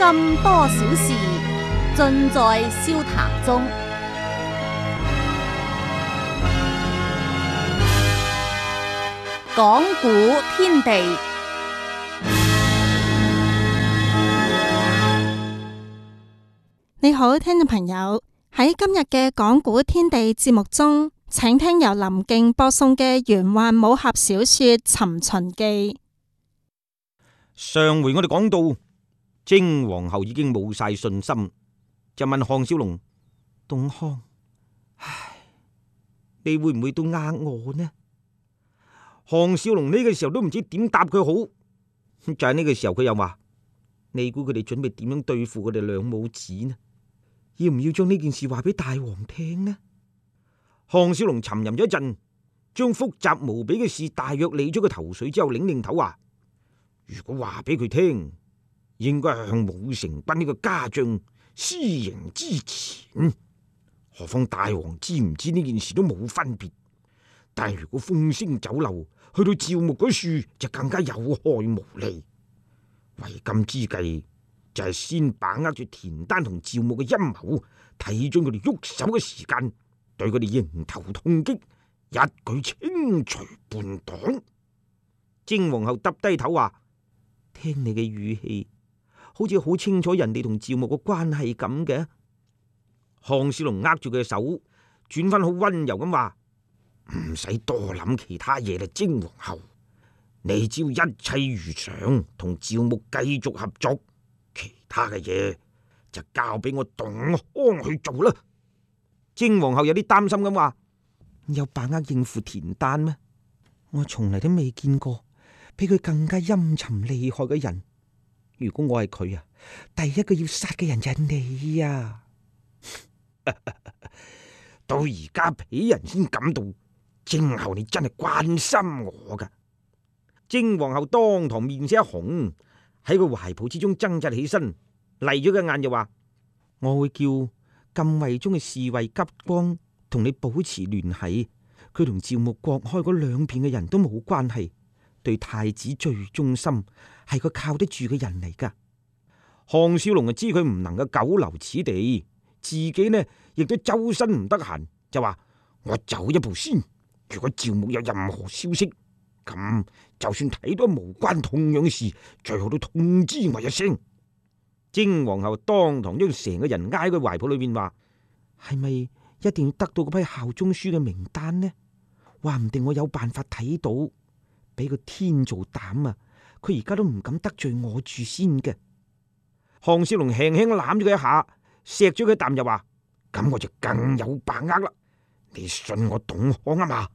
咁多小事，盡在笑談中。講古天地， 你好，聽眾朋友，喺今日嘅講古天地節目中，請聽由林敬播送嘅玄幻武俠小說《尋秦記》。 上回我哋講到征皇后已經冇晒信心，就問項少龍：東康，唉，你會唔會都呃我呢？項少龍呢個時候都唔知點答佢好，就喺呢個時候佢又話：你估佢哋準備點樣對付佢哋兩母子呢？要唔要將呢件事話俾大王聽呢？項少龍沉吟咗一陣，將複雜無比嘅事大約理咗個頭緒之後，擰擰頭話：如果話俾佢聽，應該係向武成君呢個家將私刑之前。何況大王知唔知呢件事都冇分別。但係如果風聲走漏，去到趙牧嗰處，就更加有害無利。為今之計，就係先把握住田丹同趙牧嘅陰謀，睇準佢哋喐手嘅時間，對佢哋迎頭痛擊，一舉清除叛黨。征皇后耷低頭話：聽你嘅語氣，好似好清楚人哋同趙牧嘅關係咁嘅。項少龍握住佢嘅手，轉翻好溫柔咁話：唔使多諗其他嘢啦，征皇后，你只要一切如常，同趙牧繼續合作，其他嘅嘢就交俾我董康去做啦。征皇后有啲擔心咁話：有把握應付田丹咩？我從嚟都未見過比佢更加陰沉厲害嘅人。如果我係佢啊，第一個要殺嘅人就係你啊！到而家鄙人先感到征后你真係關心我噶。征皇后當堂面色一紅，喺佢懷抱之中掙扎起身，嚟咗個眼就話：我會叫禁衛中嘅侍衛急光同你保持聯繫。佢同趙牧國開嗰兩邊嘅人都冇關係，對太子最忠心，係個靠得住嘅人嚟噶。項少龍就知佢唔能夠久留此地，自己呢亦都周身唔得閒，就話：我走一步先。如果趙牧有任何消息，咁就算睇到無關痛癢嘅事，最好都通知我一聲。征皇后當堂將成個人挨喺佢懷抱裏邊話：係咪一定要得到嗰批效忠書嘅名單呢？話唔定我有辦法睇到，俾個天做膽啊！佢而家都唔敢得罪我住先嘅。項少龍輕輕攬咗佢一下，錫咗佢一啖，就話：咁我就更有把握啦！你信我董康啊嘛？